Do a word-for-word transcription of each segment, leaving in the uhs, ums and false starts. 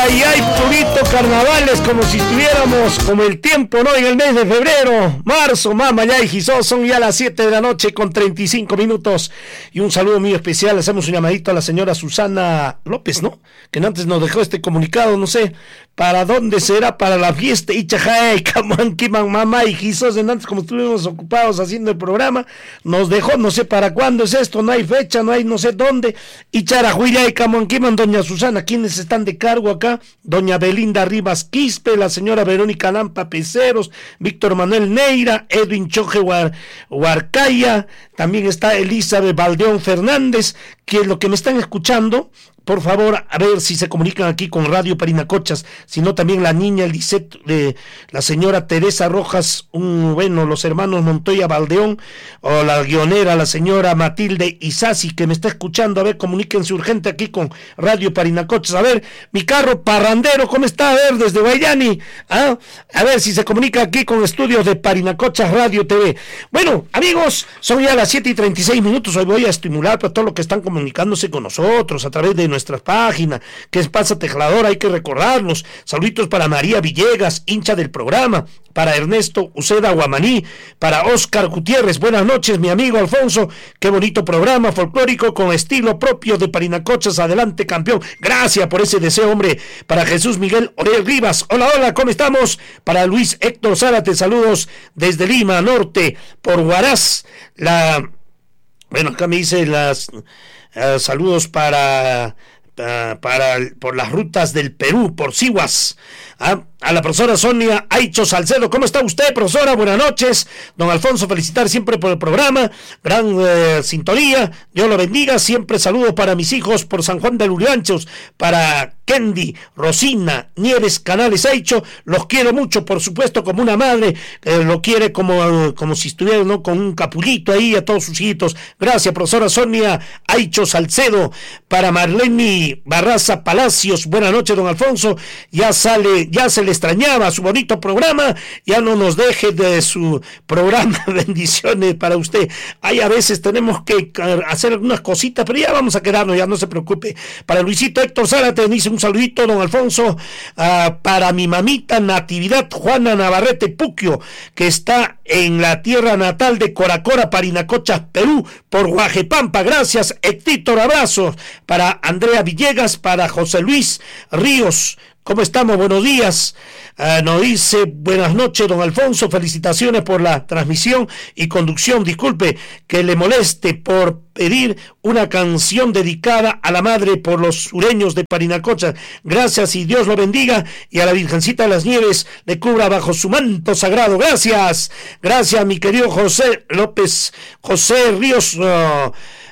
ay, ay, purito carnavales, como si estuviéramos como el tiempo, ¿no? En el mes de febrero, marzo, mama, ya y Gisó, son ya las siete de la noche con treinta y cinco minutos. Y un saludo muy especial, le hacemos un llamadito a la señora Susana López, ¿no? Que antes nos dejó este comunicado, no sé, ¿para dónde será? Para la fiesta, Ichajay, Caman, Kiman, mamá y Gisó, antes como estuvimos ocupados haciendo el programa, nos dejó, no sé para cuándo es esto, no hay fecha, no hay no sé dónde. Icharajuya y Caman, Kiman, doña Susana, ¿quiénes están de cargo acá? Doña Belinda Rivas Quispe, la señora Verónica Lampa Peceros, Víctor Manuel Neira, Edwin Choje Huar, Huarcaya, también está Elizabeth Valdeón Fernández, que es lo que me están escuchando. Por favor, a ver si se comunican aquí con Radio Parinacochas, sino también la niña Lisette, de la señora Teresa Rojas, un, bueno, los hermanos Montoya Valdeón, o la guionera, la señora Matilde Isasi, que me está escuchando. A ver, comuníquense urgente aquí con Radio Parinacochas. A ver, mi carro parrandero, ¿cómo está? A ver, desde Guayani, ¿ah? A ver si se comunica aquí con estudios de Parinacochas Radio T V. Bueno, amigos, son ya las siete y treinta y seis minutos. Hoy voy a estimular para todos los que están comunicándose con nosotros a través de nuestras páginas, que es Pasa Tejlador, hay que recordarlos. Saluditos para María Villegas, hincha del programa, para Ernesto Uceda Guamaní, para Oscar Gutiérrez. Buenas noches, mi amigo Alfonso, qué bonito programa folclórico con estilo propio de Parinacochas, adelante campeón. Gracias por ese deseo, hombre. Para Jesús Miguel Orel Rivas, hola, hola, ¿cómo estamos? Para Luis Héctor Zárate, saludos desde Lima Norte, por Huaraz, la, bueno, acá me dice las uh, saludos para Uh, para por las rutas del Perú, por Sihuas, ¿ah? A la profesora Sonia Aicho Salcedo, ¿cómo está usted, profesora? Buenas noches. Don Alfonso, felicitar siempre por el programa, gran eh, sintonía, Dios lo bendiga, siempre saludos para mis hijos por San Juan de Luriganchos, para Kendi, Rosina, Nieves Canales Aicho, los quiero mucho, por supuesto, como una madre, eh, lo quiere como, como si estuviera, ¿no?, con un capulito ahí a todos sus hijitos. Gracias, profesora Sonia Aicho Salcedo. Para Marlene Barraza Palacios, buenas noches, don Alfonso, ya sale, ya se le extrañaba su bonito programa, ya no nos deje de su programa, bendiciones para usted. Ahí a veces tenemos que hacer algunas cositas, pero ya vamos a quedarnos, ya no se preocupe. Para Luisito Héctor Zárate, dice un saludito, don Alfonso, uh, para mi mamita Natividad Juana Navarrete Puquio, que está en la tierra natal de Coracora, Parinacochas, Perú, por Guajepampa. Gracias, Héctor, abrazos. Para Andrea Villegas, para José Luis Ríos, ¿cómo estamos? Buenos días. Uh, nos dice, buenas noches, don Alfonso, felicitaciones por la transmisión y conducción. Disculpe que le moleste por pedir una canción dedicada a la madre por los sureños de Parinacochas. Gracias y Dios lo bendiga, y a la Virgencita de las Nieves le cubra bajo su manto sagrado. Gracias, gracias, mi querido José López, José Ríos, uh,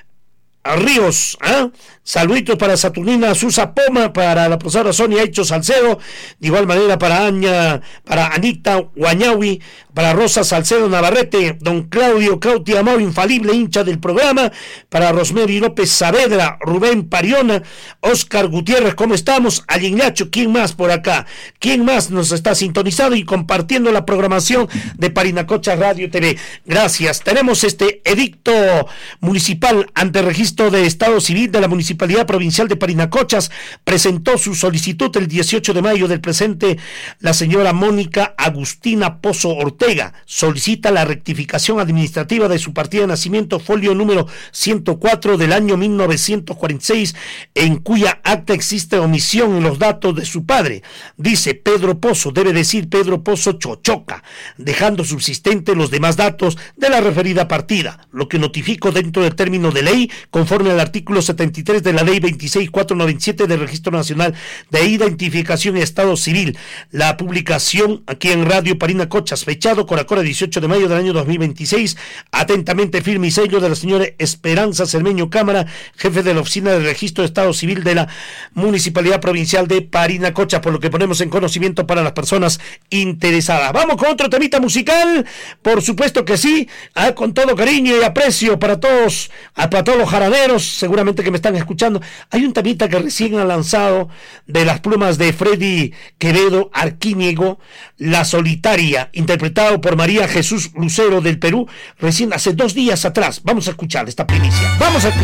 Ríos, ¿ah? ¿eh? Saluditos para Saturnina Susa Poma, para la profesora Sonia Hecho Salcedo, de igual manera para Aña, para Anita Guañahui, para Rosa Salcedo Navarrete, don Claudio Cauti Amado, infalible hincha del programa, para Rosemary López Saavedra, Rubén Pariona, Oscar Gutiérrez, ¿cómo estamos? Alignacho, ¿quién más por acá? ¿Quién más nos está sintonizando y compartiendo la programación de Parinacocha Radio T V? Gracias. Tenemos este edicto municipal ante registro de Estado Civil de la Municipalidad Provincial de Parinacochas. Presentó su solicitud el dieciocho de mayo del presente la señora Mónica Agustina Pozo Ortega. Solicita la rectificación administrativa de su partida de nacimiento, folio número ciento cuatro del año mil novecientos cuarenta y seis, en cuya acta existe omisión en los datos de su padre. Dice Pedro Pozo, debe decir Pedro Pozo Chochoca, dejando subsistente los demás datos de la referida partida, lo que notifico dentro del término de ley, conforme al artículo setenta y tres de la ley veintiséis mil cuatrocientos noventa y siete del Registro Nacional de Identificación y Estado Civil. La publicación aquí en Radio Parinacochas, fechado Coracora dieciocho de mayo del año dos mil veintiséis, atentamente firme y sello de la señora Esperanza Cermeño Cámara, jefe de la Oficina de Registro de Estado Civil de la Municipalidad Provincial de Parinacochas, por lo que ponemos en conocimiento para las personas interesadas. Vamos con otro temita musical, por supuesto que sí, ah, con todo cariño y aprecio para todos, para todos los jaraneros, seguramente que me están escuchando. Hay un temita que recién ha lanzado de las plumas de Freddy Quevedo Arquíñigo, La Solitaria, interpretado por María Jesús Lucero del Perú, recién hace dos días atrás. Vamos a escuchar esta primicia. Vamos a escuchar.